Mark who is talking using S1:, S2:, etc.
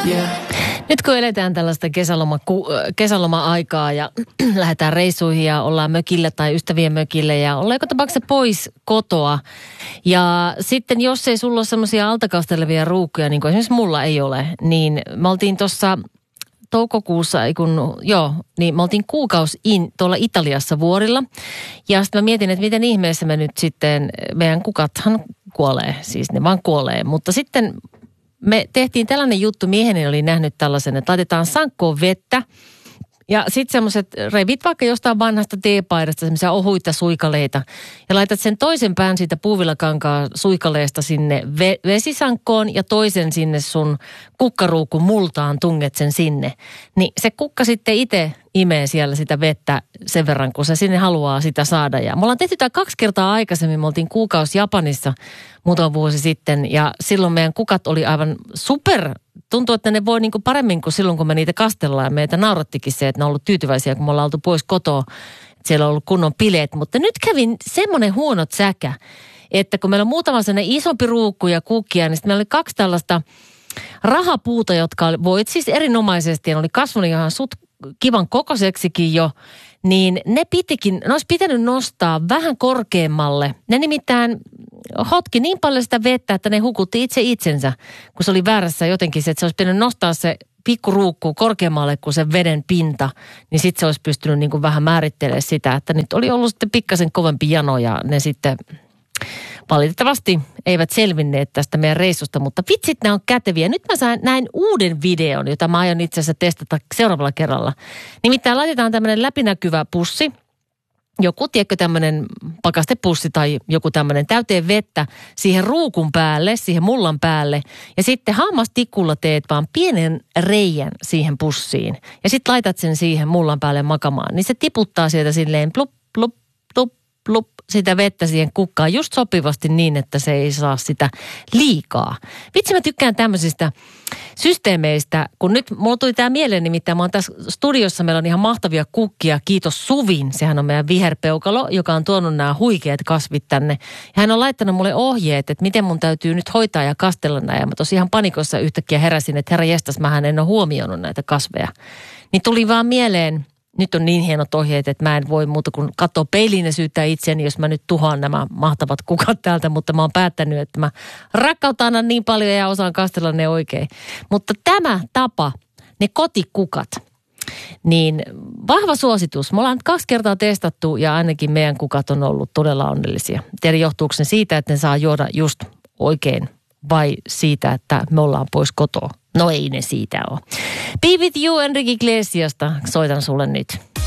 S1: Nyt kun eletään tällaista kesäloma-aikaa ja lähdetään reissuihin ja ollaan mökillä tai ystävien mökille ja ollaan joka tapauksessa pois kotoa. Ja sitten jos ei sulla ole semmoisia altakastelevia ruukkuja, niin kuin esimerkiksi mulla ei ole, niin me oltiin tuossa toukokuussa, niin me oltiin kuukausi tuolla Italiassa vuorilla. Ja sitten mä mietin, että miten ihmeessä me nyt sitten, meidän kukathan kuolee, siis ne vaan kuolee. Mutta sitten me tehtiin tällainen juttu, mieheni oli nähnyt tällaisen, että laitetaan sankkoon vettä ja sitten semmoiset revit vaikka jostain vanhasta teepaidasta, semmoisia ohuita suikaleita ja laitat sen toisen pään siitä puuvillakankaan suikaleesta sinne vesisankkoon ja toisen sinne sun kukkaruukun multaan tunget sen sinne. Niin se kukka sitten itse imee siellä sitä vettä sen verran, kun se sinne haluaa sitä saada. Ja me ollaan tehty tämä 2 kertaa aikaisemmin. Me oltiin kuukausi Japanissa muutama vuosi sitten ja silloin meidän kukat oli aivan super. Tuntuu, että ne voi niinku paremmin kuin silloin, kun me niitä kastellaan. Ja meitä naurattikin se, että ne on ollut tyytyväisiä, kun me ollaan oltu pois kotoa. Siellä on ollut kunnon bileet. Mutta nyt kävin semmoinen huono säkä, että kun meillä on muutama sellainen isompi ruukku ja kukkia, niin sitten meillä oli 2 tällaista rahapuuta, jotka voit siis erinomaisesti, ja ne oli kasvanut ihan kivan kokoiseksikin jo, niin ne olisi pitänyt nostaa vähän korkeammalle. Ne nimittäin hotki niin paljon sitä vettä, että ne hukutti itse itsensä, kun se oli väärässä jotenkin se, että se olisi pitänyt nostaa se pikkuruukku korkeammalle kuin sen veden pinta, niin sitten se olisi pystynyt niin kuin vähän määrittelemään sitä, että nyt oli ollut sitten pikkasen kovempi jano ja ne sitten valitettavasti eivät selvinneet tästä meidän reissusta, mutta vitsit nämä on käteviä. Nyt mä näin uuden videon, jota mä aion itse asiassa testata seuraavalla kerralla. Nimittäin laitetaan tämmöinen läpinäkyvä pussi, joku tiedätkö tämmöinen pakastepussi tai joku tämmöinen täyteen vettä siihen ruukun päälle, siihen mullan päälle. Ja sitten hammastikulla teet vaan pienen reijän siihen pussiin. Ja sitten laitat sen siihen mullan päälle makamaan. Niin se tiputtaa sieltä silleen plup, plup, plup, plup, sitä vettä siihen kukkaan just sopivasti niin, että se ei saa sitä liikaa. Vitsi, mä tykkään tämmöisistä systeemeistä, kun nyt mulla tuli tää mieleen, nimittäin mä oon tässä studiossa, meillä on ihan mahtavia kukkia, kiitos Suvin, sehän on meidän viherpeukalo, joka on tuonut nämä huikeat kasvit tänne. Ja hän on laittanut mulle ohjeet, että miten mun täytyy nyt hoitaa ja kastella näin. Ja mä tosi ihan panikossa yhtäkkiä heräsin, että herra jestas, mähän en ole huomioinut näitä kasveja. Niin tuli vaan mieleen, nyt on niin hienot ohjeet, että mä en voi muuta kuin katsoa peiliin ja syyttää itseäni, jos mä nyt tuhoan nämä mahtavat kukat täältä, mutta mä oon päättänyt, että mä rakkautan niin paljon ja osaan kastella ne oikein. Mutta tämä tapa, ne kotikukat, niin vahva suositus. Me ollaan 2 kertaa testattu ja ainakin meidän kukat on ollut todella onnellisia. Tiedä johtuuko ne siitä, että ne saa juoda just oikein vai siitä, että me ollaan pois kotoa. No ei ne siitä ole. Be with you, Enrique Iglesiasta. Soitan sulle nyt.